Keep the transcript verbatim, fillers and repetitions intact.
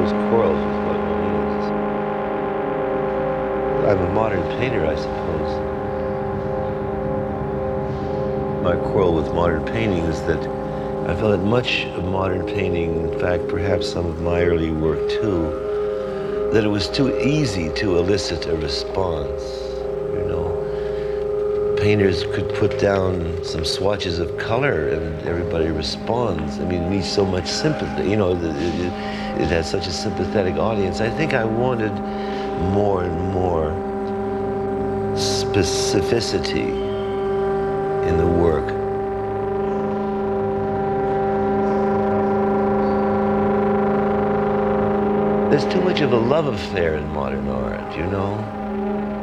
use quarrels with what one uses. I'm a modern painter, I suppose. My quarrel with modern painting is that I felt that much of modern painting, in fact, perhaps some of my early work too, that it was too easy to elicit a response, you know. Painters could put down some swatches of color and everybody responds. I mean, it needs so much sympathy, you know, it, it, it has such a sympathetic audience. I think I wanted more and more specificity in the work. There's too much of a love affair in modern art, you know?